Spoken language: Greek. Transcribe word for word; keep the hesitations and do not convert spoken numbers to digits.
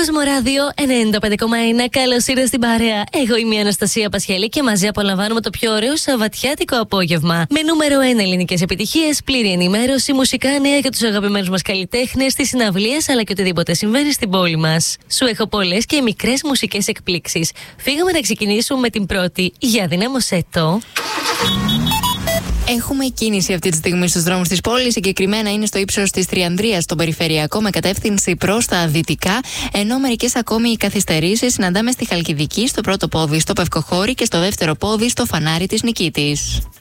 Κοσμοράδιο ενενήντα πέντε κόμμα ένα. Καλώς ήρθατε στην παρέα. Εγώ είμαι η Αναστασία Πασχέλη και μαζί απολαμβάνουμε το πιο ωραίο σαββατιάτικο απόγευμα. Με νούμερο ένα ελληνικές επιτυχίες, πλήρη ενημέρωση, μουσικά νέα για τους αγαπημένους μας καλλιτέχνες, τις συναυλίες αλλά και οτιδήποτε συμβαίνει στην πόλη μας. Σου έχω πολλές και μικρές μουσικές εκπλήξεις. Φύγαμε να ξεκινήσουμε με την πρώτη. Για δυνάμωσέ το. Έχουμε κίνηση αυτή τη στιγμή στους δρόμους της πόλης. Συγκεκριμένα είναι στο ύψος της Τριανδρίας στον περιφερειακό με κατεύθυνση προς τα δυτικά. Ενώ μερικές ακόμη καθυστερήσεις συναντάμε στη Χαλκιδική, στο πρώτο πόδι στο Πευκοχώρι και στο δεύτερο πόδι στο Φανάρι της Νικήτης.